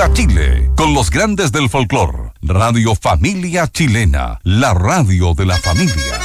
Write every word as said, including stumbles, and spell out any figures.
¡Viva Chile! Con los grandes del folclor. Radio Familia Chilena, la radio de la familia.